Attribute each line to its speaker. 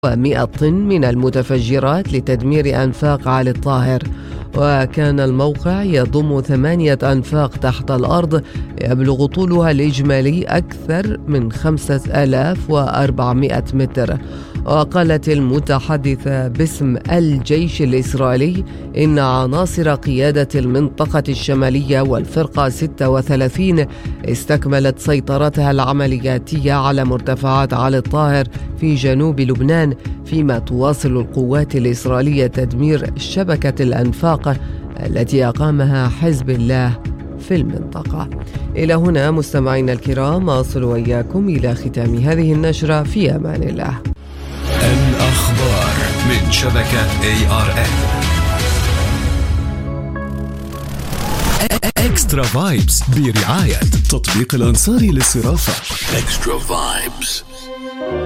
Speaker 1: و100 طن من المتفجرات لتدمير أنفاق علي الطاهر. وكان الموقع يضم 8 أنفاق تحت الأرض يبلغ طولها الإجمالي أكثر من 5400 متر. وقالت المتحدثة باسم الجيش الإسرائيلي إن عناصر قيادة المنطقة الشمالية والفرقة 36 استكملت سيطرتها العملياتية على مرتفعات علي الطاهر في جنوب لبنان، فيما تواصل القوات الإسرائيلية تدمير شبكة الأنفاق التي أقامها حزب الله في المنطقة. إلى هنا مستمعينا الكرام أصل وإياكم إلى ختام هذه النشرة، في أمان الله.
Speaker 2: الأخبار من شبكة ARN إكسترا فايبس برعاية تطبيق الأنصاري للصرافة. إكسترا فايبس.